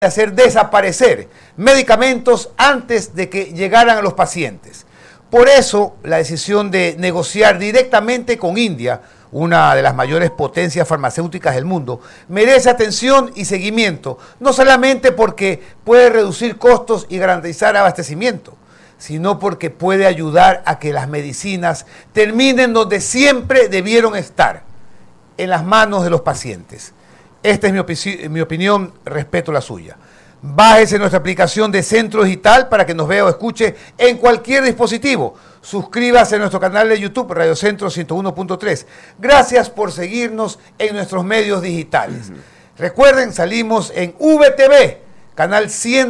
hacer desaparecer medicamentos antes de que llegaran a los pacientes. Por eso, la decisión de negociar directamente con India, una de las mayores potencias farmacéuticas del mundo, merece atención y seguimiento, no solamente porque puede reducir costos y garantizar abastecimiento, sino porque puede ayudar a que las medicinas terminen donde siempre debieron estar, en las manos de los pacientes. Esta es mi opinión, respeto la suya. Bájese nuestra aplicación de Centro Digital para que nos vea o escuche en cualquier dispositivo. Suscríbase a nuestro canal de YouTube, Radio Centro 101.3. Gracias por seguirnos en nuestros medios digitales. Recuerden, salimos en VTV, canal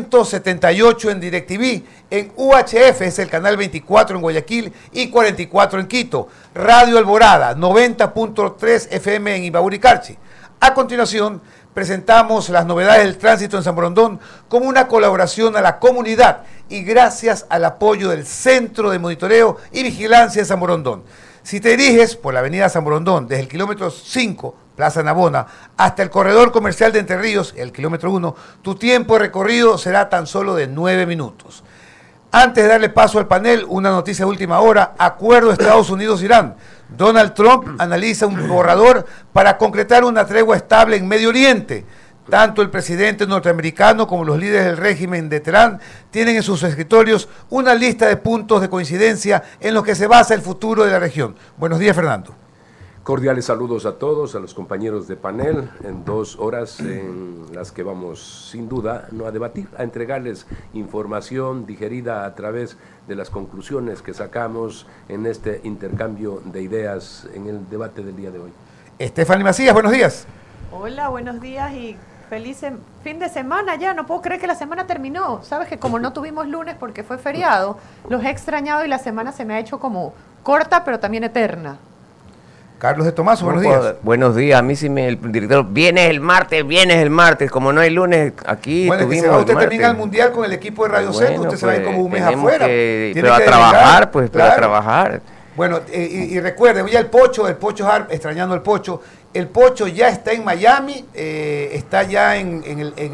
178 en DirecTV, en UHF, es el canal 24 en Guayaquil y 44 en Quito. Radio Alborada, 90.3 FM en Ibaburicárchi. A continuación, presentamos las novedades del tránsito en San Borondón como una colaboración a la comunidad y gracias al apoyo del Centro de Monitoreo y Vigilancia de San Borondón. Si te diriges por la avenida San Borondón, desde el kilómetro 5, Plaza Navona, hasta el corredor comercial de Entre Ríos, el kilómetro 1, tu tiempo de recorrido será tan solo de 9 minutos. Antes de darle paso al panel, una noticia de última hora: acuerdo Estados Unidos-Irán. Donald Trump analiza un borrador para concretar una tregua estable en Medio Oriente. Tanto el presidente norteamericano como los líderes del régimen de Teherán tienen en sus escritorios una lista de puntos de coincidencia en los que se basa el futuro de la región. Buenos días, Fernando. Cordiales saludos a todos, a los compañeros de panel, en 2 horas en las que vamos sin duda no a debatir, a entregarles información digerida a través de las conclusiones que sacamos en este intercambio de ideas en el debate del día de hoy. Estefanía Macías, buenos días. Hola, buenos días y feliz fin de semana ya. No puedo creer que la semana terminó. Sabes que como no tuvimos lunes porque fue feriado, los he extrañado y la semana se me ha hecho como corta pero también eterna. Carlos de Tomaso, buenos días. Buenos días, a mí sí el director, vienes el martes, como no hay lunes, aquí bueno, tuvimos que se va, usted el martes. termina el mundial con el equipo de Radio Centro, usted se va a ir como un mes afuera. Pero a trabajar, pues, claro. Pero a trabajar. Bueno, y recuerden, ya el Pocho extrañando el Pocho ya está en Miami, está ya en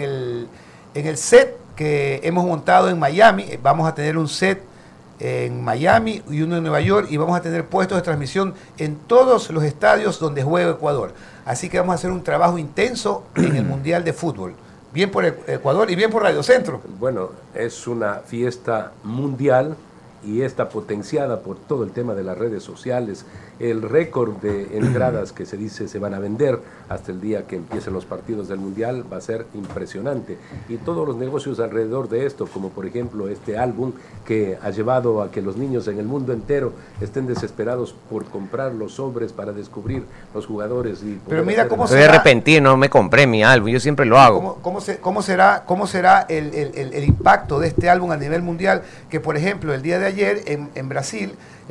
el set que hemos montado en Miami. Vamos a tener un set en Miami y uno en Nueva York y vamos a tener puestos de transmisión en todos los estadios donde juega Ecuador. Así que vamos a hacer un trabajo intenso en el Mundial de Fútbol. Bien por Ecuador y bien por Radio Centro. Bueno, es una fiesta mundial y está potenciada por todo el tema de las redes sociales. El récord de entradas que se dice se van a vender hasta el día que empiecen los partidos del Mundial va a ser impresionante. Y todos los negocios alrededor de esto, como por ejemplo este álbum que ha llevado a que los niños en el mundo entero estén desesperados por comprar los sobres para descubrir los jugadores. Pero mira cómo será. Estoy arrepentido, no me compré mi álbum, yo siempre lo hago. ¿Cómo será el impacto de este álbum a nivel mundial? Que por ejemplo el día de ayer en Brasil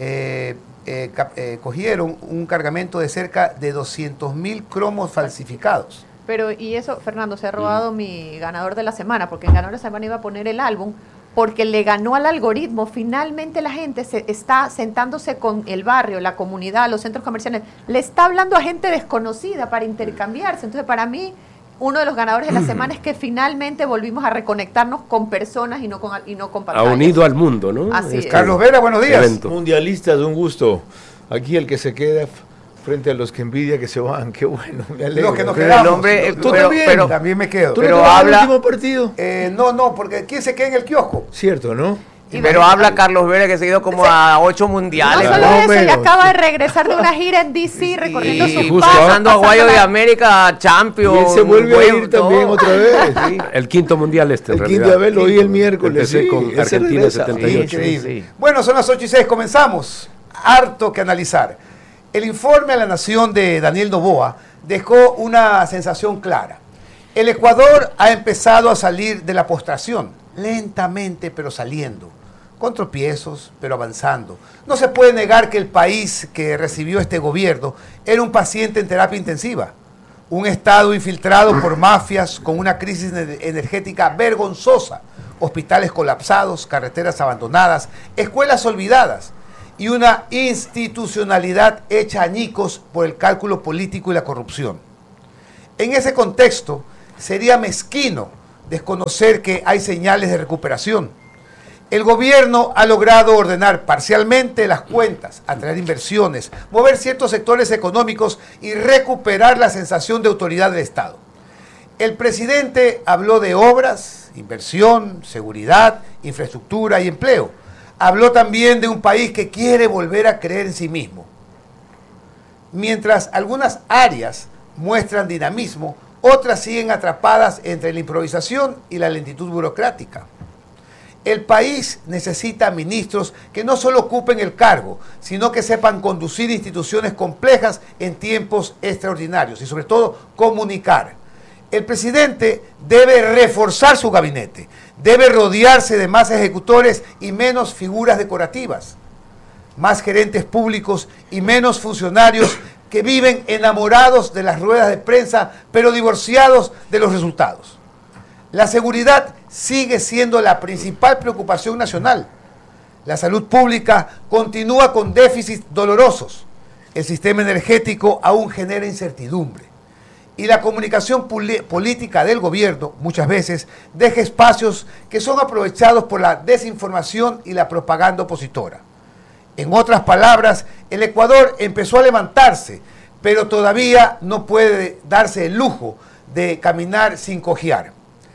cogieron un cargamento de cerca de 200.000 cromos falsificados. Pero y eso, Fernando, se ha robado mi ganador de la semana, porque en ganador de la semana iba a poner el álbum, porque le ganó al algoritmo. Finalmente la gente se está sentándose con el barrio, la comunidad, los centros comerciales, le está hablando a gente desconocida para intercambiarse. Entonces, para mí, uno de los ganadores de la semana es que finalmente volvimos a reconectarnos con personas y no con pantallas. Ha unido al mundo, ¿no? Así es. Carlos Vera, buenos días. Evento. Mundialistas, un gusto. Aquí el que se queda frente a los que envidia que se van, qué bueno, me alegro. Los que nos quedamos. Tú también. También me quedo. ¿Tú pero no te vas habla al último partido? No, porque ¿quién se queda en el kiosco? Cierto, ¿no? Pero habla Carlos Vera que se ha ido como a 8 mundiales. No solo eso, y acaba de regresar de una gira en DC recorriendo su justo pasando a Guayo de América, Champions. Y él se vuelve a ir también otra vez. Sí. El quinto mundial el quinto, a ver, lo oí el miércoles. Empecé con Argentina 78. Increíble. Bueno, son las 8:06, comenzamos. Harto que analizar. El informe a la Nación de Daniel Noboa dejó una sensación clara. El Ecuador ha empezado a salir de la postración, lentamente pero saliendo, con tropiezos pero avanzando. No se puede negar que el país que recibió este gobierno era un paciente en terapia intensiva, un estado infiltrado por mafias con una crisis energética vergonzosa, hospitales colapsados, carreteras abandonadas, escuelas olvidadas y una institucionalidad hecha añicos por el cálculo político y la corrupción. En ese contexto, sería mezquino desconocer que hay señales de recuperación. El gobierno ha logrado ordenar parcialmente las cuentas, atraer inversiones, mover ciertos sectores económicos y recuperar la sensación de autoridad del Estado. El presidente habló de obras, inversión, seguridad, infraestructura y empleo. Habló también de un país que quiere volver a creer en sí mismo. Mientras algunas áreas muestran dinamismo, otras siguen atrapadas entre la improvisación y la lentitud burocrática. El país necesita ministros que no solo ocupen el cargo, sino que sepan conducir instituciones complejas en tiempos extraordinarios y sobre todo comunicar. El presidente debe reforzar su gabinete, debe rodearse de más ejecutores y menos figuras decorativas, más gerentes públicos y menos funcionarios que viven enamorados de las ruedas de prensa, pero divorciados de los resultados. La seguridad sigue siendo la principal preocupación nacional. La salud pública continúa con déficits dolorosos. El sistema energético aún genera incertidumbre. Y la comunicación política del gobierno muchas veces deja espacios que son aprovechados por la desinformación y la propaganda opositora. En otras palabras, el Ecuador empezó a levantarse, pero todavía no puede darse el lujo de caminar sin cojear.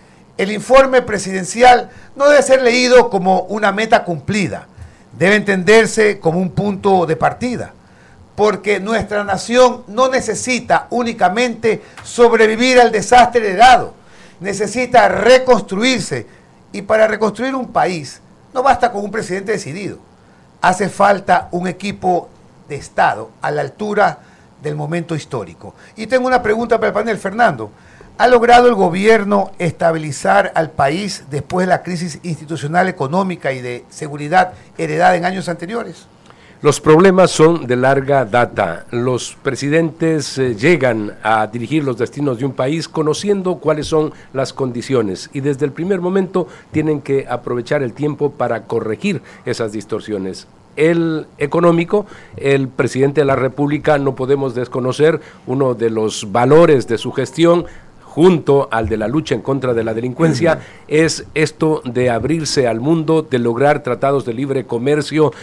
El informe presidencial no debe ser leído como una meta cumplida, debe entenderse como un punto de partida, porque nuestra nación no necesita únicamente sobrevivir al desastre heredado, necesita reconstruirse, y para reconstruir un país no basta con un presidente decidido, hace falta un equipo de Estado a la altura del momento histórico. Y tengo una pregunta para el panel, Fernando. ¿Ha logrado el gobierno estabilizar al país después de la crisis institucional, económica y de seguridad heredada en años anteriores? Los problemas son de larga data. Los presidentes llegan a dirigir los destinos de un país conociendo cuáles son las condiciones y desde el primer momento tienen que aprovechar el tiempo para corregir esas distorsiones. El económico, el presidente de la República, no podemos desconocer uno de los valores de su gestión, junto al de la lucha en contra de la delincuencia, es esto de abrirse al mundo, de lograr tratados de libre comercio,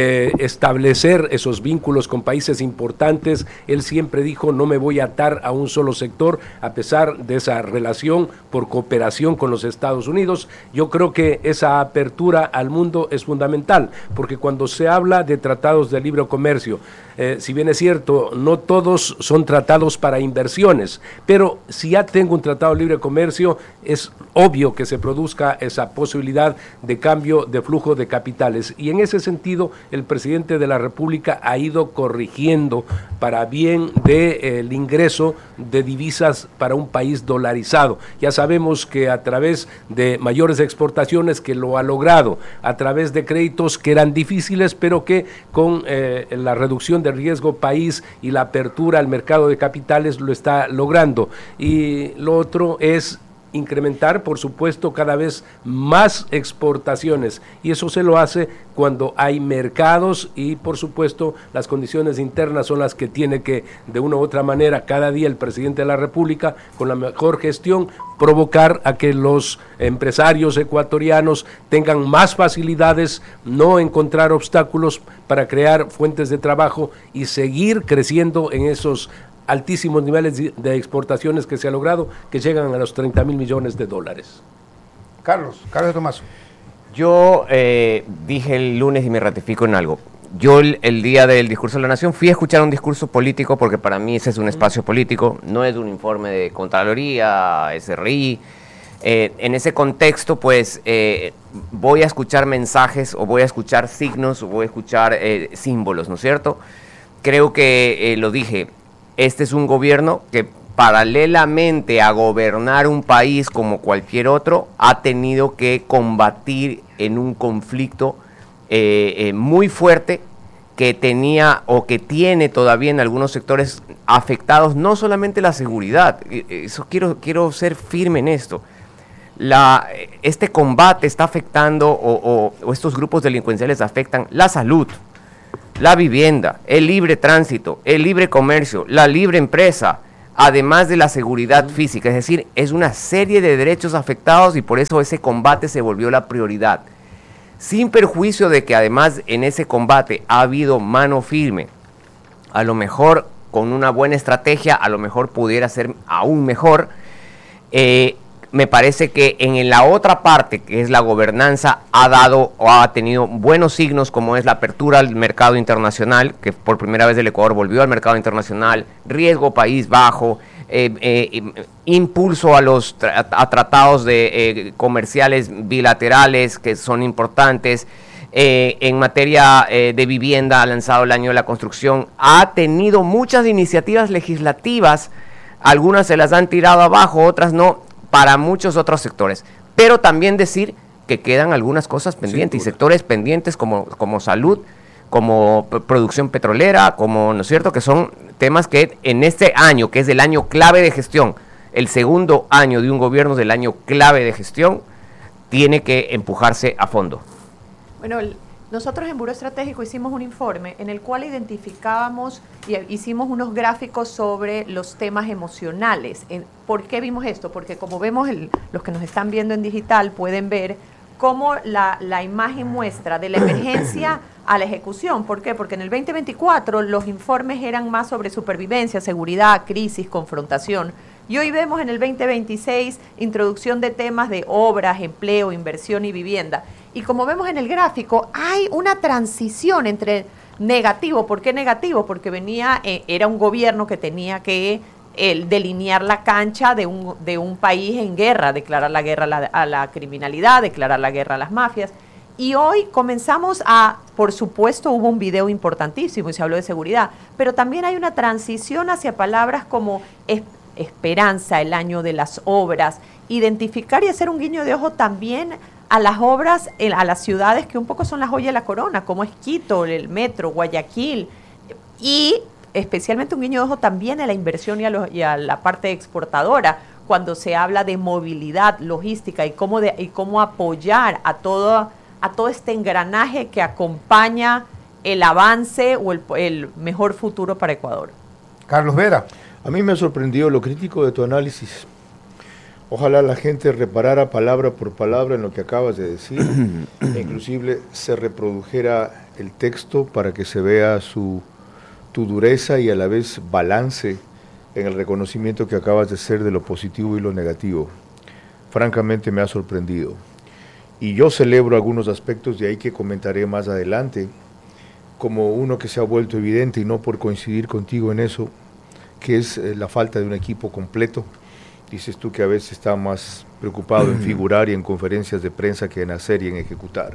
establecer esos vínculos con países importantes. Él siempre dijo, no me voy a atar a un solo sector, a pesar de esa relación por cooperación con los Estados Unidos. Yo creo que esa apertura al mundo es fundamental, porque cuando se habla de tratados de libre comercio, si bien es cierto, no todos son tratados para inversiones, pero si ya tengo un tratado de libre comercio, es obvio que se produzca esa posibilidad de cambio de flujo de capitales. Y en ese sentido, el presidente de la República ha ido corrigiendo para bien del ingreso de divisas para un país dolarizado. Ya sabemos que a través de mayores exportaciones que lo ha logrado, a través de créditos que eran difíciles, pero que con la reducción de riesgo país y la apertura al mercado de capitales lo está logrando. Y lo otro es incrementar, por supuesto, cada vez más exportaciones, y eso se lo hace cuando hay mercados y, por supuesto, las condiciones internas son las que tiene que, de una u otra manera, cada día el presidente de la República, con la mejor gestión, provocar a que los empresarios ecuatorianos tengan más facilidades, no encontrar obstáculos para crear fuentes de trabajo y seguir creciendo en esos altísimos niveles de exportaciones que se ha logrado, que llegan a los 30.000 millones de dólares. Carlos Tomaso. Yo dije el lunes y me ratifico en algo. Yo el día del discurso de la Nación fui a escuchar un discurso político porque para mí ese es un espacio político, no es un informe de Contraloría, SRI. En ese contexto, pues, voy a escuchar mensajes o voy a escuchar signos o voy a escuchar símbolos, ¿no es cierto? Creo que, lo dije, este es un gobierno que paralelamente a gobernar un país como cualquier otro, ha tenido que combatir en un conflicto muy fuerte que tenía o que tiene todavía en algunos sectores afectados, no solamente la seguridad, eso quiero ser firme en esto. Este combate está afectando o estos grupos delincuenciales afectan la salud, la vivienda, el libre tránsito, el libre comercio, la libre empresa, además de la seguridad física. Es decir, es una serie de derechos afectados y por eso ese combate se volvió la prioridad. Sin perjuicio de que además en ese combate ha habido mano firme, a lo mejor con una buena estrategia, a lo mejor pudiera ser aún mejor. Me parece que en la otra parte, que es la gobernanza, ha dado o ha tenido buenos signos, como es la apertura al mercado internacional, que por primera vez el Ecuador volvió al mercado internacional, riesgo país bajo, impulso a tratados comerciales bilaterales que son importantes. En materia de vivienda, ha lanzado el año de la construcción, ha tenido muchas iniciativas legislativas, algunas se las han tirado abajo, otras no, para muchos otros sectores, pero también decir que quedan algunas cosas pendientes y sectores pendientes como salud, como producción petrolera, como, ¿no es cierto?, que son temas que en este año, que es el año clave de gestión, el segundo año de un gobierno del año clave de gestión, tiene que empujarse a fondo. Bueno, nosotros en Buró Estratégico hicimos un informe en el cual identificábamos y hicimos unos gráficos sobre los temas emocionales. ¿Por qué vimos esto? Porque como vemos, los que nos están viendo en digital pueden ver cómo la imagen muestra de la emergencia a la ejecución. ¿Por qué? Porque en el 2024 los informes eran más sobre supervivencia, seguridad, crisis, confrontación. Y hoy vemos en el 2026 introducción de temas de obras, empleo, inversión y vivienda. Y como vemos en el gráfico, hay una transición entre negativo. ¿Por qué negativo? Porque era un gobierno que tenía que delinear la cancha de un país en guerra, declarar la guerra a la criminalidad, declarar la guerra a las mafias. Y hoy comenzamos por supuesto, hubo un video importantísimo y se habló de seguridad, pero también hay una transición hacia palabras como esperanza, el año de las obras, identificar y hacer un guiño de ojo también a las obras, a las ciudades que un poco son la joya de la corona, como es Quito, el metro, Guayaquil, y especialmente un guiño de ojo también a la inversión y a la parte exportadora, cuando se habla de movilidad, logística y cómo apoyar a todo este engranaje que acompaña el avance o el mejor futuro para Ecuador. Carlos Vera. A mí me ha sorprendido lo crítico de tu análisis. Ojalá la gente reparara palabra por palabra en lo que acabas de decir, e inclusive se reprodujera el texto para que se vea tu dureza y a la vez balance en el reconocimiento que acabas de hacer de lo positivo y lo negativo. Francamente me ha sorprendido. Y yo celebro algunos aspectos de ahí que comentaré más adelante, como uno que se ha vuelto evidente y no por coincidir contigo en eso, que es la falta de un equipo completo. Dices tú que a veces está más preocupado en figurar y en conferencias de prensa que en hacer y en ejecutar.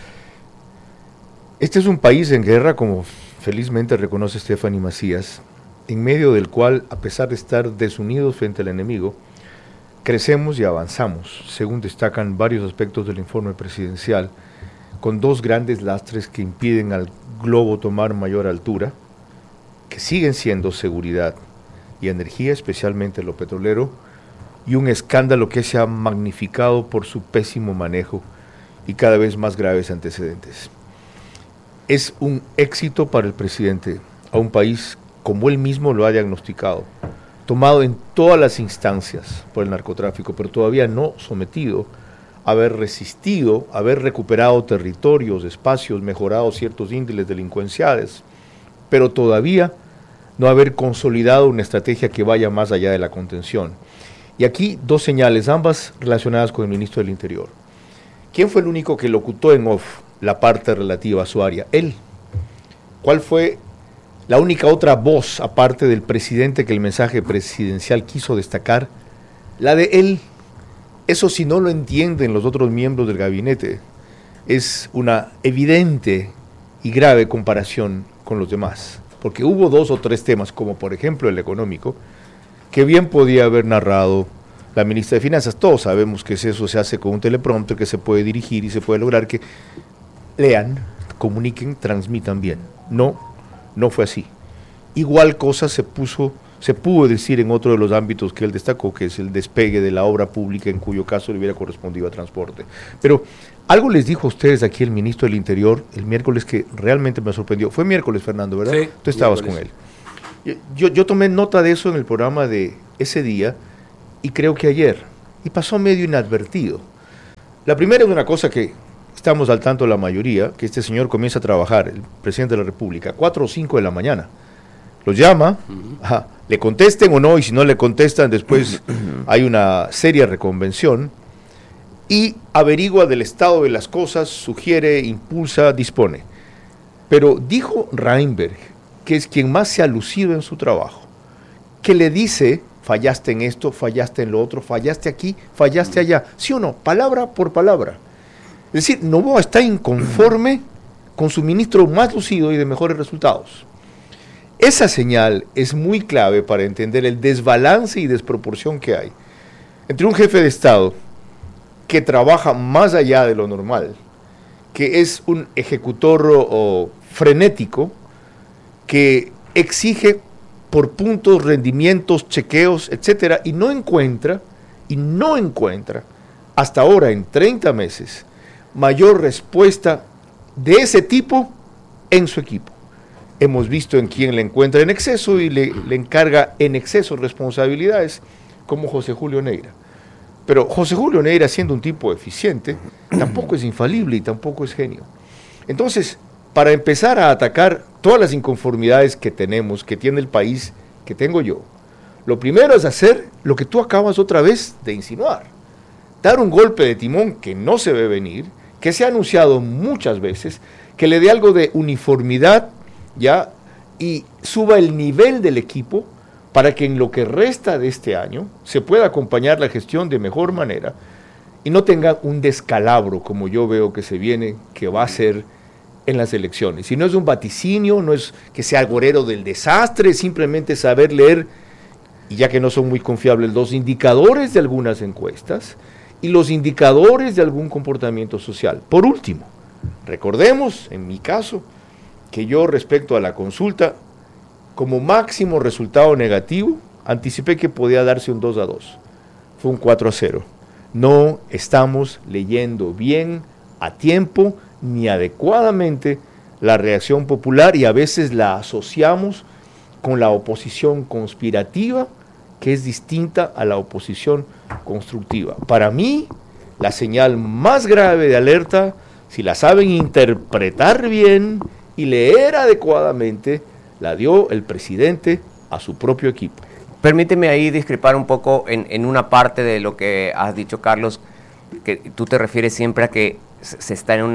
Este es un país en guerra, como felizmente reconoce Stephanie Macías, en medio del cual, a pesar de estar desunidos frente al enemigo, crecemos y avanzamos, según destacan varios aspectos del informe presidencial, con dos grandes lastres que impiden al globo tomar mayor altura, que siguen siendo seguridad y energía, especialmente lo petrolero, y un escándalo que se ha magnificado por su pésimo manejo y cada vez más graves antecedentes. Es un éxito para el presidente a un país, como él mismo lo ha diagnosticado, tomado en todas las instancias por el narcotráfico, pero todavía no sometido, haber resistido, haber recuperado territorios, espacios, mejorado ciertos índices delincuenciales, pero todavía no haber consolidado una estrategia que vaya más allá de la contención. Y aquí dos señales, ambas relacionadas con el ministro del Interior. ¿Quién fue el único que locutó en off la parte relativa a su área? Él. ¿Cuál fue la única otra voz, aparte del presidente, que el mensaje presidencial quiso destacar? La de él. Eso, si no lo entienden los otros miembros del gabinete, es una evidente y grave comparación con los demás. Porque hubo dos o tres temas, como por ejemplo el económico, que bien podía haber narrado la ministra de Finanzas. Todos sabemos que eso se hace con un teleprompter, que se puede dirigir y se puede lograr que lean, comuniquen, transmitan bien. No fue así. Igual cosa se pudo decir en otro de los ámbitos que él destacó, que es el despegue de la obra pública, en cuyo caso le hubiera correspondido a transporte. Pero algo les dijo a ustedes aquí el ministro del Interior el miércoles que realmente me sorprendió. Fue miércoles, Fernando, ¿verdad? Sí. Tú estabas con él. Yo tomé nota de eso en el programa de ese día y creo que ayer, y pasó medio inadvertido. La primera es una cosa que estamos al tanto la mayoría, que este señor comienza a trabajar, el presidente de la República, 4 o 5 de la mañana. Los llama, le contesten o no, y si no le contestan, después hay una seria reconvención, y averigua del estado de las cosas, sugiere, impulsa, dispone. Pero dijo Reinberg, que es quien más se ha lucido en su trabajo, que le dice, fallaste en esto, fallaste en lo otro, fallaste aquí, fallaste allá, ¿sí o no? Palabra por palabra. Es decir, Noboa está inconforme con su ministro más lucido y de mejores resultados. Esa señal es muy clave para entender el desbalance y desproporción que hay entre un jefe de Estado que trabaja más allá de lo normal, que es un ejecutor frenético, que exige por puntos, rendimientos, chequeos, etcétera, y no encuentra, hasta ahora en 30 meses, mayor respuesta de ese tipo en su equipo. Hemos visto en quién le encuentra en exceso y le encarga en exceso responsabilidades, como José Julio Neira. Pero José Julio Neira, siendo un tipo eficiente, tampoco es infalible y tampoco es genio. Entonces, para empezar a atacar todas las inconformidades que tenemos, que tiene el país, que tengo yo, lo primero es hacer lo que tú acabas otra vez de insinuar. Dar un golpe de timón que no se ve venir, que se ha anunciado muchas veces, que le dé algo de uniformidad, ¿ya? Y suba el nivel del equipo para que en lo que resta de este año se pueda acompañar la gestión de mejor manera y no tenga un descalabro como yo veo que se viene, que va a ser en las elecciones. Si no es un vaticinio, no es que sea agorero del desastre, es simplemente saber leer, y ya que no son muy confiables, los indicadores de algunas encuestas y los indicadores de algún comportamiento social. Por último, recordemos, en mi caso, que yo respecto a la consulta, como máximo resultado negativo, anticipé que podía darse un 2-2. Fue un 4-0. No estamos leyendo bien, a tiempo, ni adecuadamente la reacción popular y a veces la asociamos con la oposición conspirativa, que es distinta a la oposición constructiva. Para mí, la señal más grave de alerta, si la saben interpretar bien y leer adecuadamente, la dio el presidente a su propio equipo. Permíteme ahí discrepar un poco en una parte de lo que has dicho, Carlos, que tú te refieres siempre a que se está en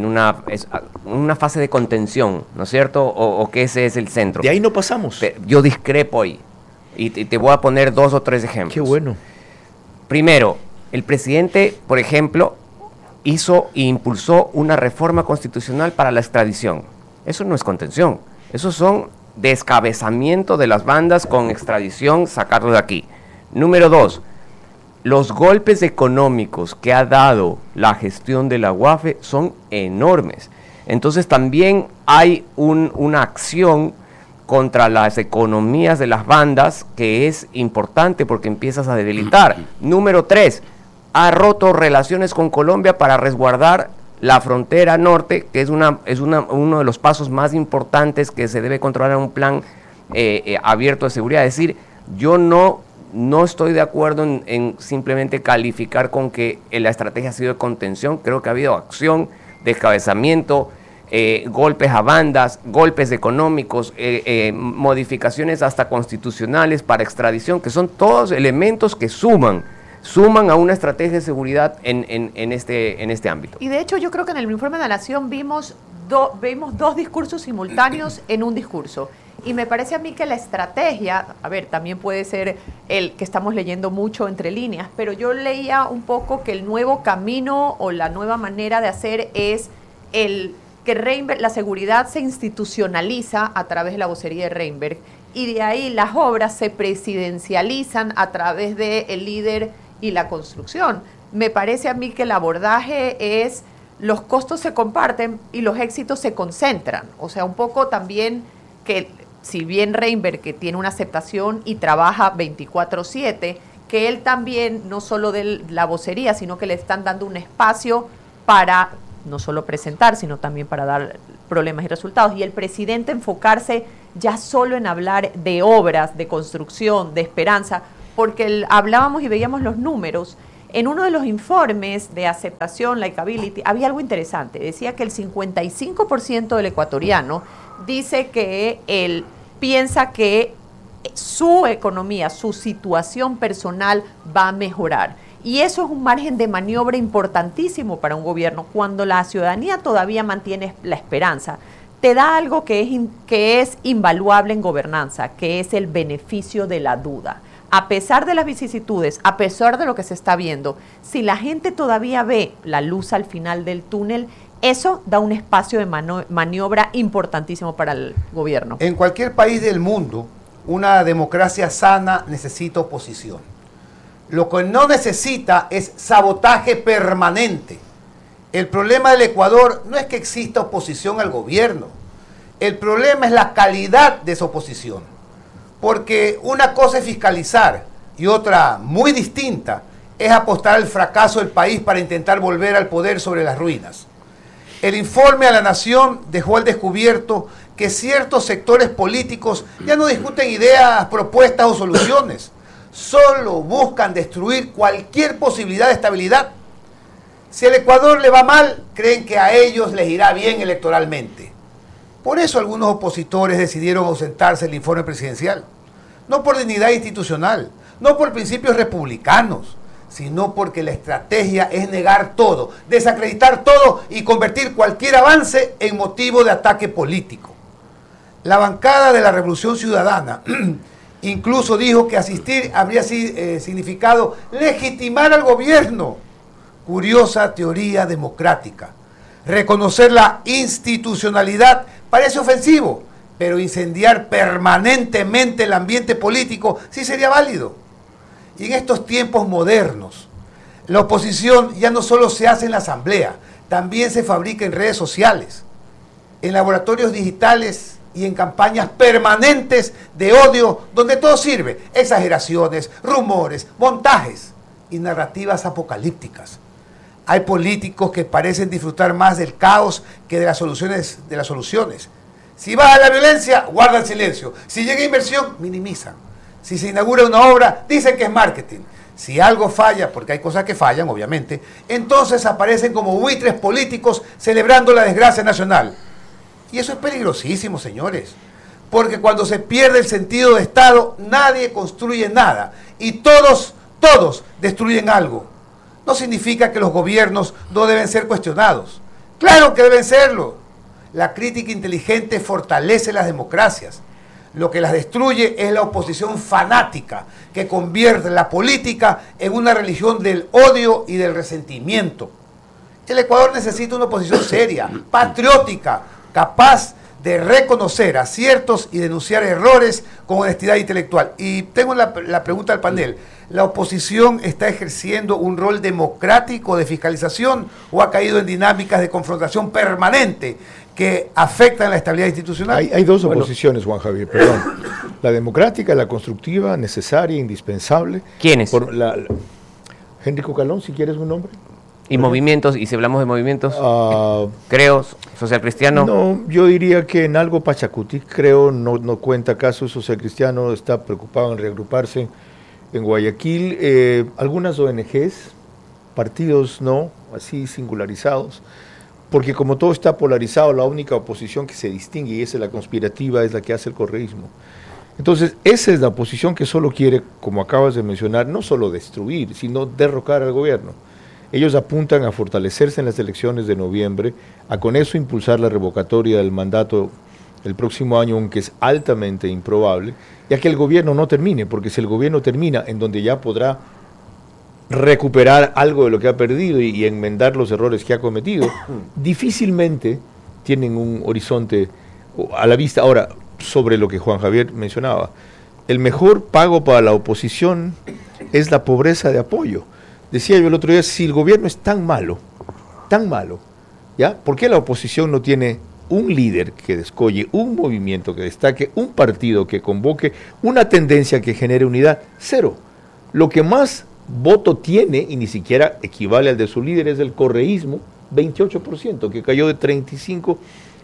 una fase de contención, ¿no es cierto? O que ese es el centro. De ahí no pasamos. Yo discrepo ahí y te voy a poner 2 o 3 ejemplos. Qué bueno. Primero, el presidente, por ejemplo, hizo e impulsó una reforma constitucional para la extradición. Eso no es contención. Esos son descabezamiento de las bandas con extradición, sacarlo de aquí. Número 2, los golpes económicos que ha dado la gestión de la UAFE son enormes. Entonces también hay una acción contra las economías de las bandas que es importante porque empiezas a debilitar. Número 3, ha roto relaciones con Colombia para resguardar la frontera norte, que es uno de los pasos más importantes que se debe controlar en un plan abierto de seguridad. Es decir, yo no estoy de acuerdo en simplemente calificar con que la estrategia ha sido de contención. Creo que ha habido acción, descabezamiento, golpes a bandas, golpes económicos, modificaciones hasta constitucionales para extradición, que son todos elementos que suman a una estrategia de seguridad en este ámbito. Y de hecho yo creo que en el informe de la Nación vimos 2 discursos simultáneos en un discurso. Y me parece a mí que la estrategia, a ver, también puede ser el que estamos leyendo mucho entre líneas, pero yo leía un poco que el nuevo camino o la nueva manera de hacer es el que la seguridad se institucionaliza a través de la vocería de Reinberg y de ahí las obras se presidencializan a través del líder y la construcción. Me parece a mí que el abordaje es los costos se comparten y los éxitos se concentran. O sea, un poco también que si bien Reinberg que tiene una aceptación y trabaja 24/7, que él también no solo de la vocería, sino que le están dando un espacio para no solo presentar, sino también para dar problemas y resultados. Y el presidente enfocarse ya solo en hablar de obras, de construcción, de esperanza, porque hablábamos y veíamos los números. En uno de los informes de aceptación, likability, había algo interesante. Decía que el 55% del ecuatoriano dice que él piensa que su economía, su situación personal va a mejorar. Y eso es un margen de maniobra importantísimo para un gobierno. Cuando la ciudadanía todavía mantiene la esperanza, te da algo que es invaluable en gobernanza, que es el beneficio de la duda. A pesar de las vicisitudes, a pesar de lo que se está viendo, si la gente todavía ve la luz al final del túnel, eso da un espacio de maniobra importantísimo para el gobierno. En cualquier país del mundo, una democracia sana necesita oposición. Lo que no necesita es sabotaje permanente. El problema del Ecuador no es que exista oposición al gobierno. El problema es la calidad de esa oposición. Porque una cosa es fiscalizar y otra muy distinta es apostar al fracaso del país para intentar volver al poder sobre las ruinas. El informe a la Nación dejó al descubierto que ciertos sectores políticos ya no discuten ideas, propuestas o soluciones. Solo buscan destruir cualquier posibilidad de estabilidad. Si al Ecuador le va mal, creen que a ellos les irá bien electoralmente. Por eso algunos opositores decidieron ausentarse del informe presidencial. No por dignidad institucional, no por principios republicanos, sino porque la estrategia es negar todo, desacreditar todo y convertir cualquier avance en motivo de ataque político. La bancada de la Revolución Ciudadana incluso dijo que asistir habría significado legitimar al gobierno. Curiosa teoría democrática. Reconocer la institucionalidad parece ofensivo, pero incendiar permanentemente el ambiente político sí sería válido. Y en estos tiempos modernos, la oposición ya no solo se hace en la asamblea, también se fabrica en redes sociales, en laboratorios digitales y en campañas permanentes de odio, donde todo sirve: exageraciones, rumores, montajes y narrativas apocalípticas. Hay políticos que parecen disfrutar más del caos que de las soluciones. Si baja la violencia, guardan silencio. Si llega inversión, minimizan. Si se inaugura una obra, dicen que es marketing. Si algo falla, porque hay cosas que fallan, obviamente, entonces aparecen como buitres políticos celebrando la desgracia nacional. Y eso es peligrosísimo, señores, porque cuando se pierde el sentido de Estado, nadie construye nada y todos destruyen algo. No significa que los gobiernos no deben ser cuestionados. ¡Claro que deben serlo! La crítica inteligente fortalece las democracias. Lo que las destruye es la oposición fanática, que convierte la política en una religión del odio y del resentimiento. El Ecuador necesita una oposición seria, patriótica, capaz de reconocer aciertos y denunciar errores con honestidad intelectual. Y tengo la pregunta del panel. ¿La oposición está ejerciendo un rol democrático de fiscalización o ha caído en dinámicas de confrontación permanente que afectan la estabilidad institucional? Hay dos oposiciones, Juan Javier, perdón. La democrática, la constructiva, necesaria, indispensable. ¿Quiénes? Henrico Calón, si quieres un nombre. ¿Y movimientos? ¿Y si hablamos de movimientos? Creo, Social Cristiano. No, yo diría que en algo Pachacuti, creo, no cuenta caso. Social Cristiano está preocupado en reagruparse en Guayaquil. Algunas ONGs, partidos no, así singularizados, porque como todo está polarizado, la única oposición que se distingue, y esa es la conspirativa, es la que hace el correísmo. Entonces, esa es la oposición que solo quiere, como acabas de mencionar, no solo destruir, sino derrocar al gobierno. Ellos apuntan a fortalecerse en las elecciones de noviembre, a con eso impulsar la revocatoria del mandato el próximo año, aunque es altamente improbable, ya que el gobierno no termine, porque si el gobierno termina, en donde ya podrá recuperar algo de lo que ha perdido y enmendar los errores que ha cometido, difícilmente tienen un horizonte a la vista. Ahora, sobre lo que Juan Javier mencionaba, el mejor pago para la oposición es la pobreza de apoyo. Decía yo el otro día, si el gobierno es tan malo, ¿ya? ¿Por qué la oposición no tiene un líder que descolle, un movimiento que destaque, un partido que convoque, una tendencia que genere unidad? Cero. Lo que más voto tiene, y ni siquiera equivale al de su líder, es el correísmo, 28%, que cayó de 35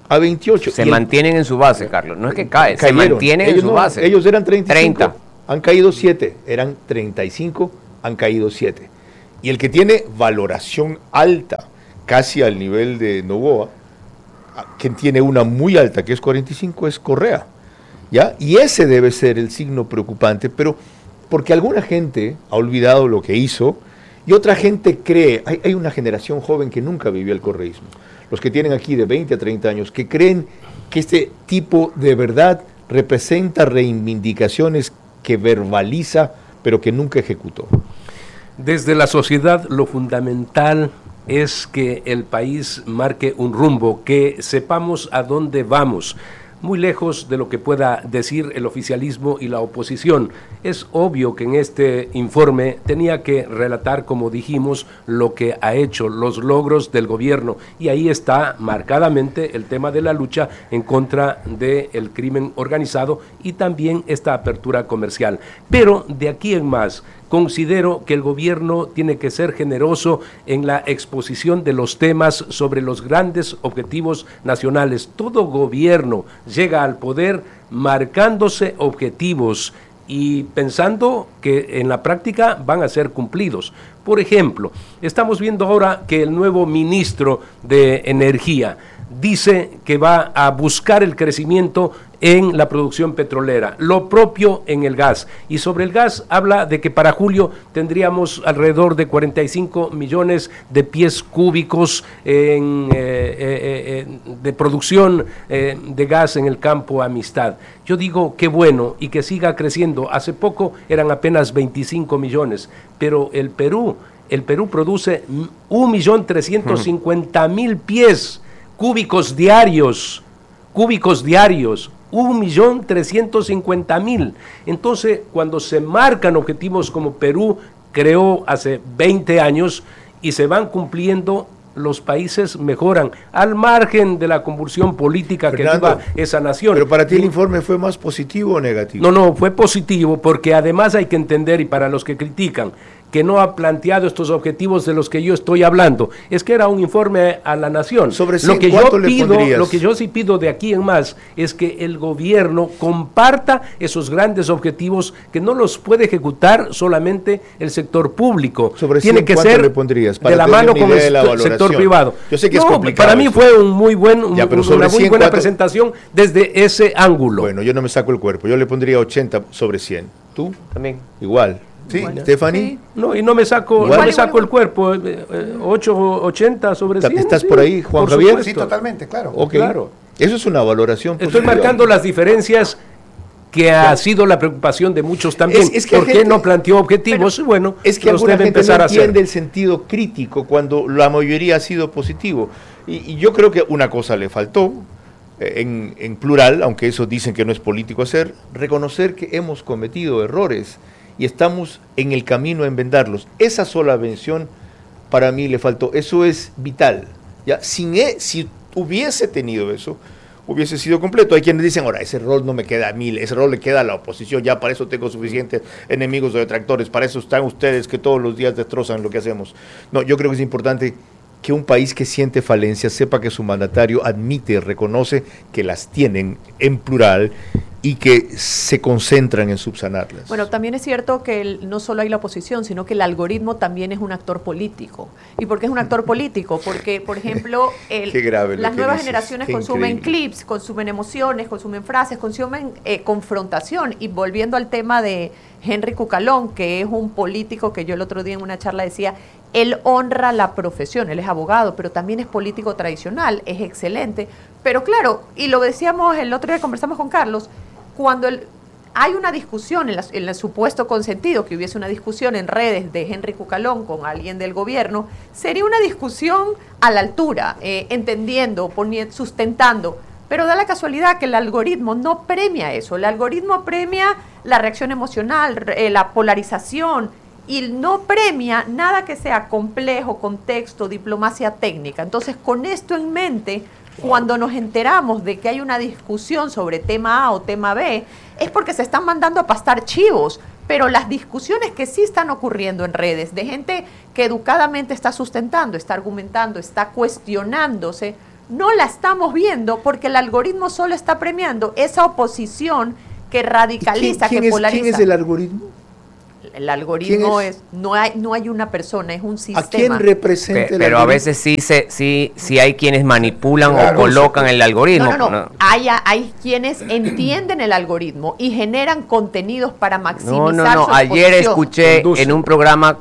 a 28. Se mantienen en su base, Carlos. No es que caen, se mantienen en su base. Ellos eran 35, 30. Han caído 7. Eran 35, han caído 7. Y el que tiene valoración alta, casi al nivel de Noboa, quien tiene una muy alta, que es 45, es Correa. ¿Ya? Y ese debe ser el signo preocupante, pero porque alguna gente ha olvidado lo que hizo y otra gente cree, hay una generación joven que nunca vivió el correísmo, los que tienen aquí de 20 a 30 años, que creen que este tipo de verdad representa reivindicaciones que verbaliza, pero que nunca ejecutó. Desde la sociedad lo fundamental es que el país marque un rumbo, que sepamos a dónde vamos, muy lejos de lo que pueda decir el oficialismo y la oposición. Es obvio que en este informe tenía que relatar, como dijimos, lo que ha hecho, los logros del gobierno, y ahí está marcadamente el tema de la lucha en contra del crimen organizado y también esta apertura comercial. Pero de aquí en más, considero que el gobierno tiene que ser generoso en la exposición de los temas sobre los grandes objetivos nacionales. Todo gobierno llega al poder marcándose objetivos y pensando que en la práctica van a ser cumplidos. Por ejemplo, estamos viendo ahora que el nuevo ministro de Energía dice que va a buscar el crecimiento en la producción petrolera, lo propio en el gas. Y sobre el gas habla de que para julio tendríamos alrededor de 45 millones de pies cúbicos de producción de gas en el campo Amistad. Yo digo qué bueno y que siga creciendo. Hace poco eran apenas 25 millones, pero el Perú produce 1.350.000 pies cúbicos diarios, 1.350.000. Entonces, cuando se marcan objetivos como Perú creó hace 20 años y se van cumpliendo, los países mejoran, al margen de la convulsión política, Fernando, que viva esa nación. Pero para ti el informe fue más positivo o negativo? No, fue positivo, porque además hay que entender, y para los que critican, que no ha planteado estos objetivos de los que yo estoy hablando, es que era un informe a la nación. Sobre lo que yo sí pido de aquí en más es que el gobierno comparta esos grandes objetivos, que no los puede ejecutar solamente el sector público. Sobre tiene que ser le pondrías de la mano con el sector privado. Yo sé que es complicado. Para mí fue una muy buena presentación desde ese ángulo. Bueno, yo no me saco el cuerpo, yo le pondría 80 sobre 100. ¿Tú? También. Igual. Sí, Stephanie. Sí. No, y no me saco el cuerpo, 80 sobre 100. ¿Estás por ahí, Juan por Javier? Supuesto. Sí, totalmente, claro. Okay. Claro. Eso es una valoración positiva. Estoy marcando las diferencias que ha sido la preocupación de muchos también. Es que ¿Por qué no planteó objetivos? Bueno, es que los alguna debe gente empezar no a hacer. entiende el sentido crítico cuando la mayoría ha sido positivo. Y yo creo que una cosa le faltó, en plural, aunque eso dicen que no es político hacer, reconocer que hemos cometido errores y estamos en el camino a enmendarlos. Esa sola mención para mí le faltó. Eso es vital. ¿Ya? Si hubiese tenido eso, hubiese sido completo. Hay quienes dicen, ahora, ese rol no me queda a mí, ese rol le queda a la oposición, ya para eso tengo suficientes enemigos o detractores, para eso están ustedes que todos los días destrozan lo que hacemos. No, yo creo que es importante que un país que siente falencias sepa que su mandatario admite, reconoce que las tienen en plural y que se concentran en subsanarlas. Bueno, también es cierto que no solo hay la oposición, sino que el algoritmo también es un actor político. ¿Y por qué es un actor político? Porque, por ejemplo, las nuevas generaciones consumen clips, consumen emociones, consumen frases, consumen confrontación. Y volviendo al tema de Henry Cucalón, que es un político que yo el otro día en una charla decía, él honra la profesión, él es abogado, pero también es político tradicional, es excelente. Pero claro, y lo decíamos el otro día, conversamos con Carlos, cuando hay una discusión en el supuesto consentido, que hubiese una discusión en redes de Henry Cucalón con alguien del gobierno, sería una discusión a la altura, entendiendo, sustentando, pero da la casualidad que el algoritmo no premia eso, el algoritmo premia la reacción emocional, la polarización, y no premia nada que sea complejo, contexto, diplomacia técnica. Entonces, con esto en mente, cuando nos enteramos de que hay una discusión sobre tema A o tema B, es porque se están mandando a pastar chivos, pero las discusiones que sí están ocurriendo en redes, de gente que educadamente está sustentando, está argumentando, está cuestionándose, no la estamos viendo porque el algoritmo solo está premiando esa oposición que radicaliza, que polariza. ¿Quién es el algoritmo? El algoritmo no hay una persona, es un sistema. ¿A quién representa el algoritmo? Pero a veces sí hay quienes manipulan o colocan el algoritmo. No. Hay quienes entienden el algoritmo y generan contenidos para maximizar su Ayer exposición. escuché en un programa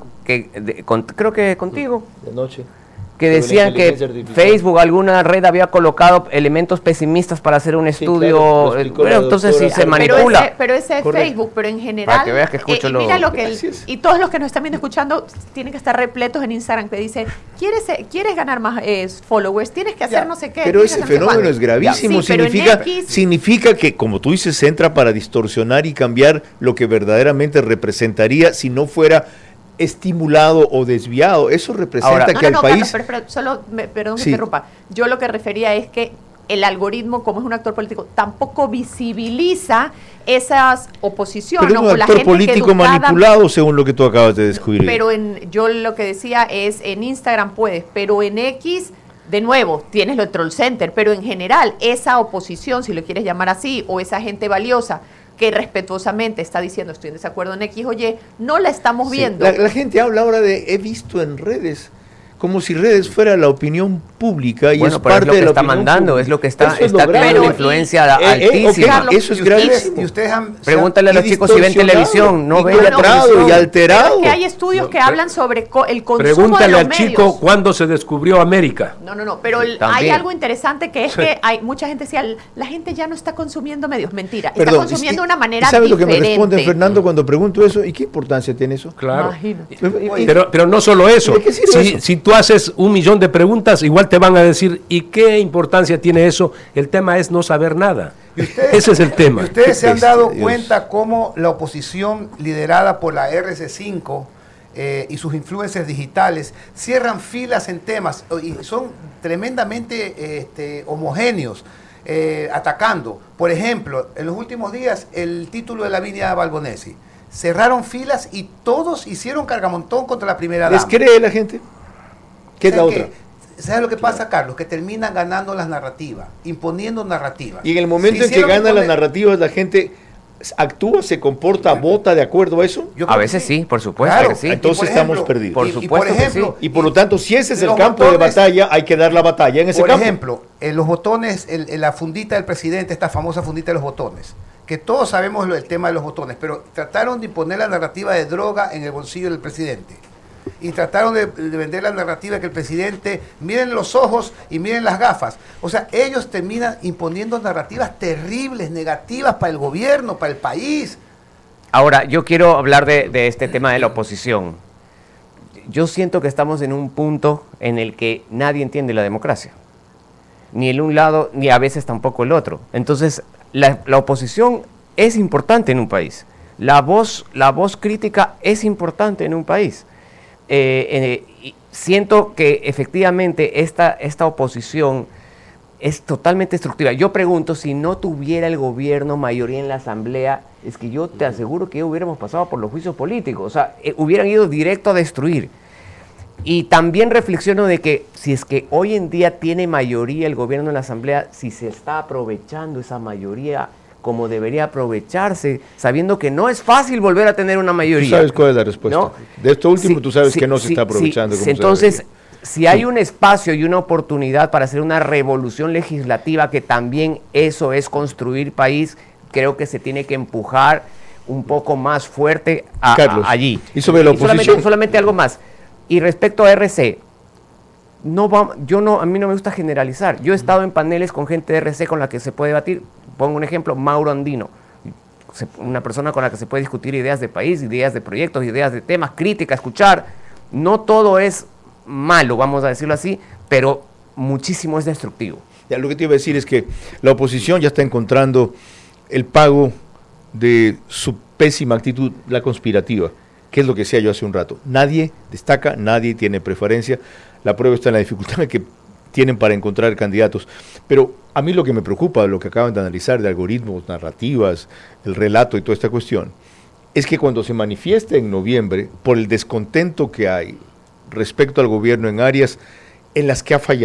creo que contigo, De noche. que decían que Facebook, alguna red había colocado elementos pesimistas para hacer un estudio. Claro, Bueno, entonces sí se manipula. Pero ese es Facebook, pero en general. Para que veas que escucho mira lo que Así es. y todos los que nos están viendo escuchando tienen que estar repletos en Instagram que dice, ¿quieres ganar más followers? Tienes que hacer no sé qué. Pero tienes ese que hacer no sé fenómeno cuánto. es gravísimo. Sí, pero en Significa que, como tú dices, entra para distorsionar y cambiar lo que verdaderamente representaría si no fuera estimulado o desviado. Eso representa Ahora, que el país... Carlos, pero solo, perdón que Sí. interrumpa. Yo lo que refería es que el algoritmo, como es un actor político, tampoco visibiliza esas oposiciones. Pero es un o la actor gente político manipulado, según lo que tú acabas de descubrir. Pero yo lo que decía es, en Instagram puedes, pero en X, de nuevo, tienes lo de Troll Center, pero en general, esa oposición, si lo quieres llamar así, o esa gente valiosa, que respetuosamente está diciendo estoy en desacuerdo en X o Y, no la estamos Sí, viendo. la gente habla ahora de he visto en redes, como si redes fuera la opinión pública y Bueno, es pero parte es lo que de la está opinión mandando, pública. es lo que está Eso es lo teniendo grave. una influencia ok, altísima. eso es gravísimo. Y ustedes Pregúntale a los chicos si ven televisión, no ven la idolatrado televisión. y alterado. Pero es que hay estudios que hablan sobre el consumo Pregúntale de los al medios. chico cuándo se descubrió América. No, pero hay También. algo interesante que es que hay mucha gente decía, la gente ya no está consumiendo medios. Mentira, Perdón, está consumiendo de una manera ¿sabes lo que diferente. me responde Fernando cuando pregunto eso? ¿Y qué importancia tiene eso? Claro. Imagínate. Pero no solo eso. ¿De qué sirve eso? Si tú haces 1.000.000 de preguntas, igual te van a decir, ¿y qué importancia tiene eso? El tema es no saber nada. Ese es el tema. ¿Y ustedes se han Bestia, dado Dios. cuenta cómo la oposición liderada por la RC5 y sus influencers digitales cierran filas en temas y son tremendamente homogéneos, atacando? Por ejemplo, en los últimos días, el título de la Lavinia Balbonesi. Cerraron filas y todos hicieron cargamontón contra la primera dama. ¿Les cree la gente? ¿Qué es la ¿Saben otra? ¿Sabes lo que pasa, Carlos? Que terminan ganando las narrativas, imponiendo narrativas. Y en el momento Se en que hicieron ganan las imponer- narrativas, la gente actúa, se comporta, vota de acuerdo a eso. Yo A creo veces que sí, por supuesto Claro, que sí. Entonces por estamos ejemplo, perdidos. Por supuesto que sí. Y por lo tanto, si ese es el los campo de botones- batalla, hay que dar la batalla en ese Por campo. ejemplo, en los botones, en la fundita del presidente, esta famosa fundita de los botones, que todos sabemos el tema de los botones, pero trataron de imponer la narrativa de droga en el bolsillo del presidente. Y trataron de vender la narrativa que el presidente, miren los ojos y miren las gafas. O sea, ellos terminan imponiendo narrativas terribles, negativas para el gobierno, para el país. Ahora, yo quiero hablar de este tema de la oposición. Yo siento que estamos en un punto en el que nadie entiende la democracia. Ni el un lado, ni a veces tampoco el otro. Entonces, la oposición es importante en un país. La voz crítica es importante en un país. Y siento que efectivamente esta oposición es totalmente destructiva. Yo pregunto, si no tuviera el gobierno mayoría en la asamblea, es que yo te aseguro que hubiéramos pasado por los juicios políticos, o sea, hubieran ido directo a destruir. Y también reflexiono de que si es que hoy en día tiene mayoría el gobierno en la asamblea, si se está aprovechando esa mayoría como debería aprovecharse, sabiendo que no es fácil volver a tener una mayoría. Tú sabes cuál es la respuesta. ¿No? De esto último, Sí, tú sabes sí, que no se sí, está aprovechando. sí. como se Entonces, debería. si hay un espacio y una oportunidad para hacer una revolución legislativa, que también eso es construir país, creo que se tiene que empujar un poco más fuerte Carlos, allí. y sobre la oposición. Solamente algo más. Y respecto a RC, a mí no me gusta generalizar. Yo he estado en paneles con gente de RC con la que se puede debatir. Pongo un ejemplo, Mauro Andino, una persona con la que se puede discutir ideas de país, ideas de proyectos, ideas de temas, crítica, escuchar. No todo es malo, vamos a decirlo así, pero muchísimo es destructivo. Ya, lo que te iba a decir es que la oposición ya está encontrando el pago de su pésima actitud, la conspirativa, que es lo que decía yo hace un rato. Nadie destaca, nadie tiene preferencia. La prueba está en la dificultad que tienen para encontrar candidatos. Pero a mí lo que me preocupa, lo que acaban de analizar de algoritmos, narrativas, el relato y toda esta cuestión, es que cuando se manifieste en noviembre, por el descontento que hay respecto al gobierno en áreas en las que ha fallado,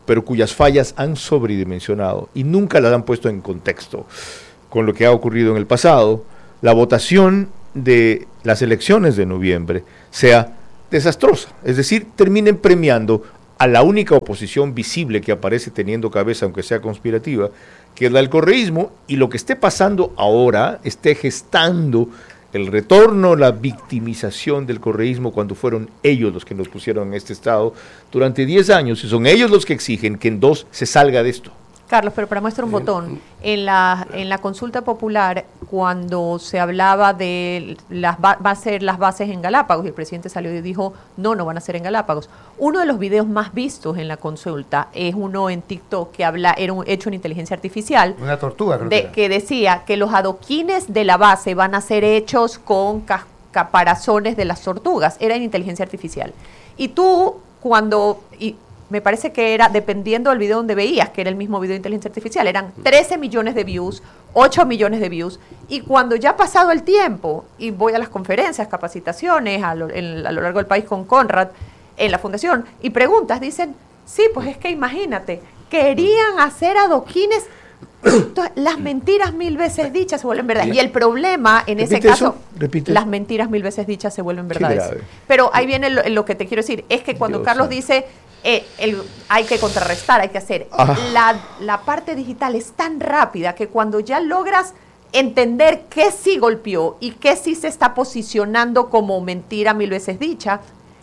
pero cuyas fallas han sobredimensionado y nunca las han puesto en contexto con lo que ha ocurrido en el pasado, la votación de las elecciones de noviembre sea desastrosa. Es decir, terminen premiando a la única oposición visible que aparece teniendo cabeza, aunque sea conspirativa, que es la del correísmo, y lo que esté pasando ahora esté gestando el retorno, la victimización del correísmo cuando fueron ellos los que nos pusieron en este estado durante 10 años, y son ellos los que exigen que en 2 se salga de esto. Carlos, pero para muestra un botón, en la consulta popular, cuando se hablaba de va a ser las bases en Galápagos, y el presidente salió y dijo, no van a ser en Galápagos. Uno de los videos más vistos en la consulta es uno en TikTok que era hecho en inteligencia artificial. Una tortuga, creo que decía que los adoquines de la base van a ser hechos con caparazones de las tortugas. Era en inteligencia artificial. Y tú, me parece que era, dependiendo del video donde veías, que era el mismo video de inteligencia artificial, eran 13 millones de views, 8 millones de views, y cuando ya ha pasado el tiempo, y voy a las conferencias, capacitaciones, a lo largo del país con Conrad, en la fundación, y preguntas, dicen, sí, pues es que imagínate, querían hacer adoquines, las mentiras 1000 veces dichas se vuelven verdades, y el problema en ese caso, las mentiras 1000 veces dichas se vuelven verdades. Pero ahí viene lo que te quiero decir, es que cuando Carlos dice, hay que contrarrestar, hay que hacer. La parte digital es tan rápida que cuando ya logras entender qué sí golpeó y qué sí se está posicionando como mentira 1000 veces dicha,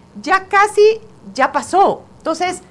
ya pasó. Entonces,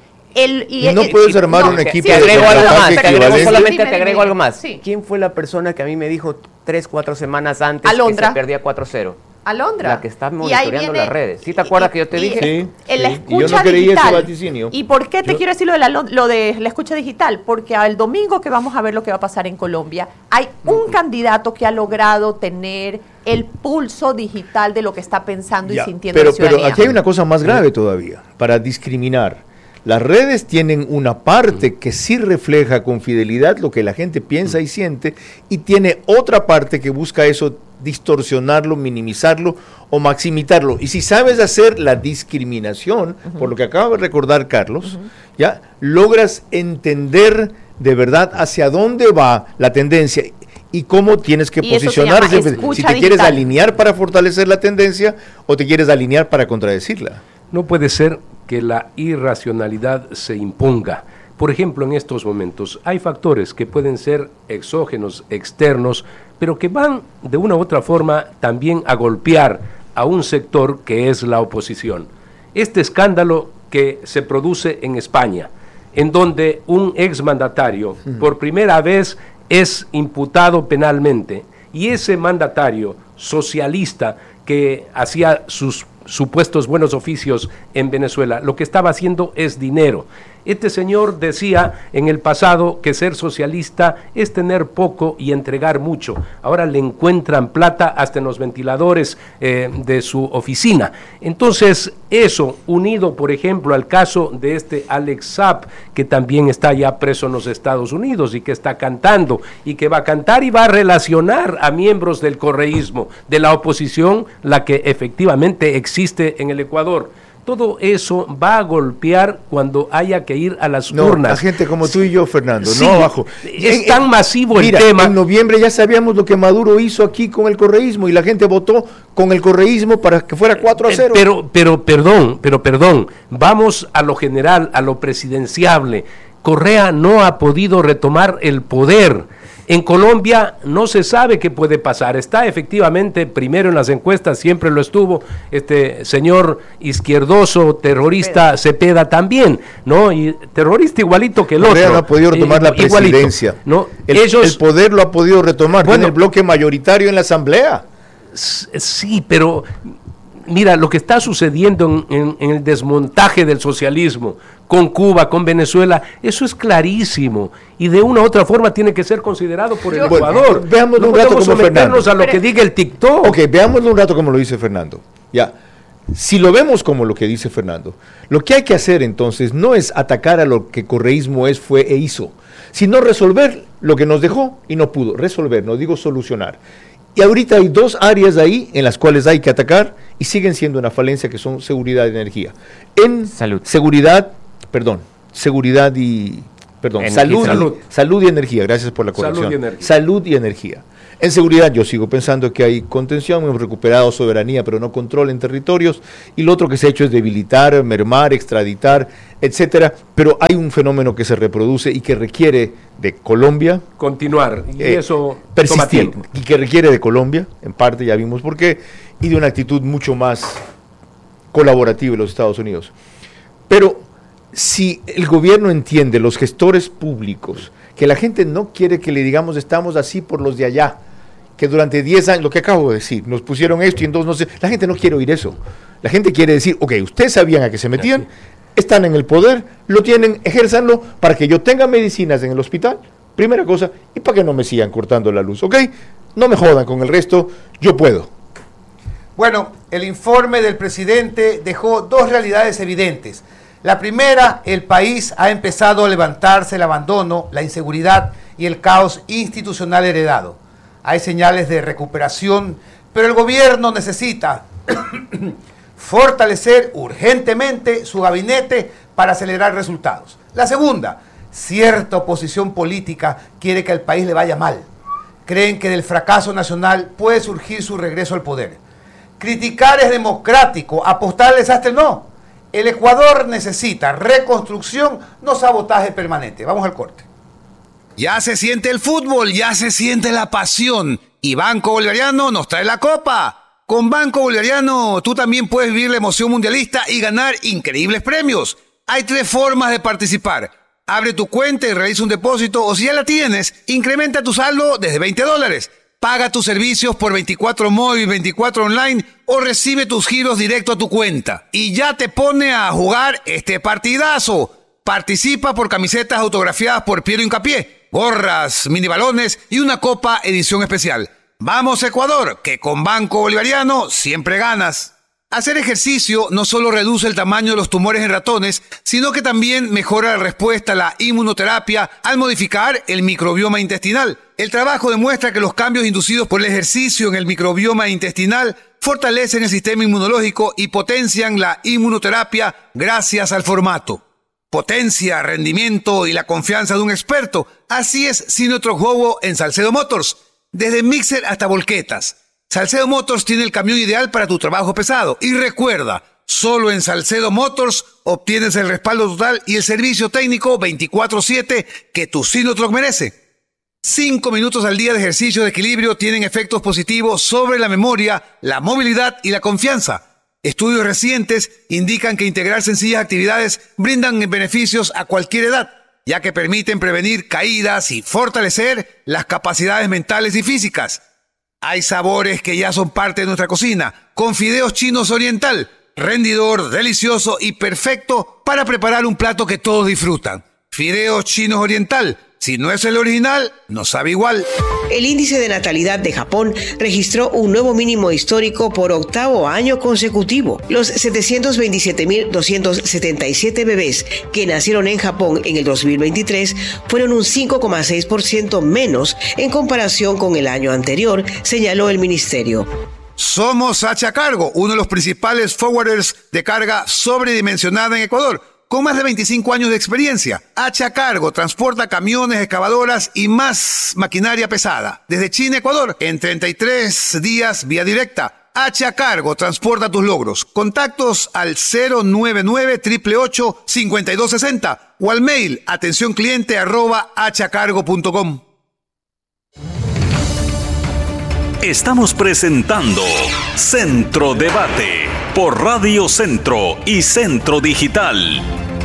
no puedes armar un equipo de agrego algo más, solamente te agrego algo más. Sí. ¿Quién fue la persona que a mí me dijo 3-4 semanas antes Alondra. que se perdía 4-0? Alondra. La que está monitoreando las redes. ¿Sí te acuerdas que yo te dije? Sí, en la y escucha yo no creí digital. ese vaticinio. ¿Y por qué te quiero decir lo de la escucha digital? Porque el domingo que vamos a ver lo que va a pasar en Colombia, hay un candidato que ha logrado tener el pulso digital de lo que está pensando y sintiendo la ciudadanía. Pero aquí hay una cosa más grave todavía, para discriminar. Las redes tienen una parte que sí refleja con fidelidad lo que la gente piensa y siente, y tiene otra parte que busca eso, distorsionarlo, minimizarlo o maximizarlo. Y si sabes hacer la discriminación, por lo que acaba de recordar Carlos, ya logras entender de verdad hacia dónde va la tendencia y cómo tienes que posicionarse, si te quieres alinear para fortalecer la tendencia o te quieres alinear para contradecirla. No puede ser que la irracionalidad se imponga. Por ejemplo, en estos momentos hay factores que pueden ser exógenos, externos, pero que van de una u otra forma también a golpear a un sector que es la oposición. Este escándalo que se produce en España, en donde un exmandatario por primera vez es imputado penalmente, y ese mandatario socialista que hacía sus supuestos buenos oficios en Venezuela, lo que estaba haciendo es dinero. Este señor decía en el pasado que ser socialista es tener poco y entregar mucho. Ahora le encuentran plata hasta en los ventiladores de su oficina. Entonces, eso, unido, por ejemplo, al caso de este Alex Saab, que también está ya preso en los Estados Unidos y que está cantando, y que va a cantar y va a relacionar a miembros del correísmo, de la oposición, la que efectivamente existe en el Ecuador. Todo eso va a golpear cuando haya que ir a las urnas. A gente como tú y yo, Fernando, sí, no abajo. Es tan masivo mira, el tema. En noviembre ya sabíamos lo que Maduro hizo aquí con el correísmo, y la gente votó con el correísmo para que fuera 4-0. Pero perdón, vamos a lo general, a lo presidenciable. Correa no ha podido retomar el poder. En Colombia no se sabe qué puede pasar. Está efectivamente primero en las encuestas, siempre lo estuvo, este señor izquierdoso, terrorista Cepeda también, ¿no? Y terrorista igualito que el Correa otro. No ha podido retomar la presidencia. ¿No? El poder lo ha podido retomar, tiene el bloque mayoritario en la asamblea. Sí, pero mira, lo que está sucediendo en el desmontaje del socialismo con Cuba, con Venezuela, eso es clarísimo, y de una u otra forma tiene que ser considerado por el Ecuador. Veámoslo no un rato como someternos Fernando. A lo que diga el TikTok. Ok, veámoslo un rato como lo dice Fernando. Ya, si lo vemos como lo que dice Fernando, lo que hay que hacer entonces no es atacar a lo que correísmo es, fue e hizo, sino resolver lo que nos dejó y no pudo. Resolver, no digo solucionar. Y ahorita hay dos áreas ahí en las cuales hay que atacar y siguen siendo una falencia, que son seguridad y energía. En seguridad y... Perdón, salud y energía, gracias por la corrección. Salud y energía. En seguridad yo sigo pensando que hay contención, hemos recuperado soberanía pero no control en territorios, y lo otro que se ha hecho es debilitar, mermar, extraditar, etcétera, pero hay un fenómeno que se reproduce y que requiere de Colombia continuar, y eso persistir, y que requiere de Colombia, en parte ya vimos por qué, y de una actitud mucho más colaborativa de los Estados Unidos. Pero si el gobierno entiende, los gestores públicos, que la gente no quiere que le digamos estamos así por los de allá, que durante 10 años, lo que acabo de decir, nos pusieron esto y entonces no sé, la gente no quiere oír eso. La gente quiere decir, ok, ustedes sabían a qué se metían, están en el poder, lo tienen, ejérzanlo para que yo tenga medicinas en el hospital, primera cosa, y para que no me sigan cortando la luz, ok, no me jodan con el resto, yo puedo. Bueno, el informe del presidente dejó dos realidades evidentes. La primera, el país ha empezado a levantarse el abandono, la inseguridad y el caos institucional heredado. Hay señales de recuperación, pero el gobierno necesita fortalecer urgentemente su gabinete para acelerar resultados. La segunda, cierta oposición política quiere que al país le vaya mal. Creen que del fracaso nacional puede surgir su regreso al poder. Criticar es democrático, apostar al desastre no. El Ecuador necesita reconstrucción, no sabotaje permanente. Vamos al corte. Ya se siente el fútbol, ya se siente la pasión. Y Banco Bolivariano nos trae la copa. Con Banco Bolivariano tú también puedes vivir la emoción mundialista y ganar increíbles premios. Hay 3 formas de participar. Abre tu cuenta y realiza un depósito, o si ya la tienes, incrementa tu saldo desde $20. Paga tus servicios por 24 móvil, 24 online o recibe tus giros directo a tu cuenta. Y ya te pone a jugar este partidazo. Participa por camisetas autografiadas por Piero Hincapié, gorras, mini balones y una copa edición especial. Vamos Ecuador, que con Banco Bolivariano siempre ganas. Hacer ejercicio no solo reduce el tamaño de los tumores en ratones, sino que también mejora la respuesta a la inmunoterapia al modificar el microbioma intestinal. El trabajo demuestra que los cambios inducidos por el ejercicio en el microbioma intestinal fortalecen el sistema inmunológico y potencian la inmunoterapia gracias al formato. Potencia, rendimiento y la confianza de un experto. Así es Sinotron Juego en Salcedo Motors. Desde mixer hasta volquetas. Salcedo Motors tiene el camión ideal para tu trabajo pesado. Y recuerda, solo en Salcedo Motors obtienes el respaldo total y el servicio técnico 24/7 que tu Sinotron merece. 5 minutos al día de ejercicio de equilibrio tienen efectos positivos sobre la memoria, la movilidad y la confianza. Estudios recientes indican que integrar sencillas actividades brindan beneficios a cualquier edad, ya que permiten prevenir caídas y fortalecer las capacidades mentales y físicas. Hay sabores que ya son parte de nuestra cocina, con fideos chinos oriental, rendidor, delicioso y perfecto para preparar un plato que todos disfrutan. Fideos chinos oriental. Si no es el original, no sabe igual. El índice de natalidad de Japón registró un nuevo mínimo histórico por 8º año consecutivo. Los 727.277 bebés que nacieron en Japón en el 2023 fueron un 5,6% menos en comparación con el año anterior, señaló el ministerio. Somos Achacargo, uno de los principales forwarders de carga sobredimensionada en Ecuador. Con más de 25 años de experiencia, Achacargo transporta camiones, excavadoras y más maquinaria pesada. Desde China a Ecuador, en 33 días vía directa. Achacargo transporta tus logros. Contactos al 099-888-5260 o al mail atencioncliente@achacargo.com. Estamos presentando Centro Debate por Radio Centro y Centro Digital.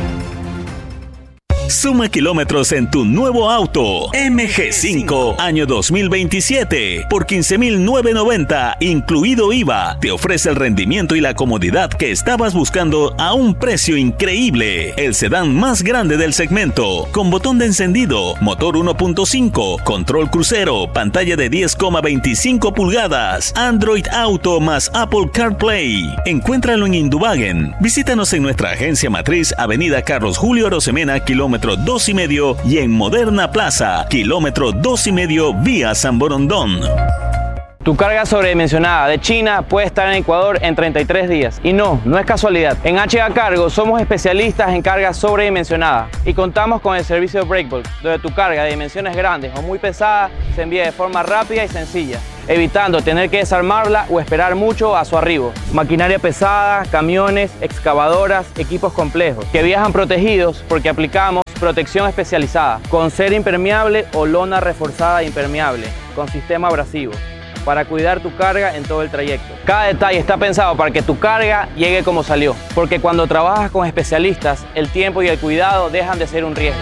Suma kilómetros en tu nuevo auto MG5 año 2027 por 15.990 incluido IVA. Te ofrece el rendimiento y la comodidad que estabas buscando a un precio increíble. El sedán más grande del segmento, con botón de encendido, motor 1.5, control crucero, pantalla de 10,25 pulgadas, Android Auto más Apple CarPlay. Encuéntralo en Indubagen. Visítanos en nuestra agencia matriz, Avenida Carlos Julio Arosemena, kilómetro 2,5 y en Moderna Plaza, kilómetro 2,5 vía San Borondón. Tu carga sobredimensionada de China puede estar en Ecuador en 33 días. Y no es casualidad. En HA Cargo somos especialistas en carga sobredimensionada y contamos con el servicio de Breakbulk, donde tu carga de dimensiones grandes o muy pesada se envía de forma rápida y sencilla, evitando tener que desarmarla o esperar mucho a su arribo. Maquinaria pesada, camiones, excavadoras, equipos complejos, que viajan protegidos porque aplicamos protección especializada, con cera impermeable o lona reforzada impermeable, con sistema abrasivo, para cuidar tu carga en todo el trayecto. Cada detalle está pensado para que tu carga llegue como salió, porque cuando trabajas con especialistas, el tiempo y el cuidado dejan de ser un riesgo.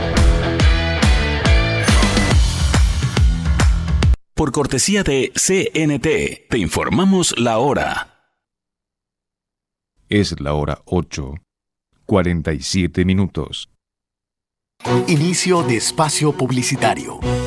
Por cortesía de CNT, te informamos la hora. Es la hora 8:47 minutos. Inicio de espacio publicitario.